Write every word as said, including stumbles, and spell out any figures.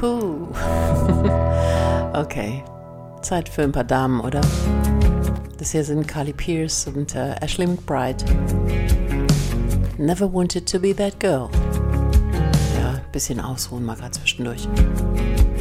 Puh. Okay, Zeit für ein paar Damen, oder? Das hier sind Carly Pearce und äh, Ashley McBryde. Never wanted to be that girl. Ja, ein bisschen ausruhen mal gerade zwischendurch.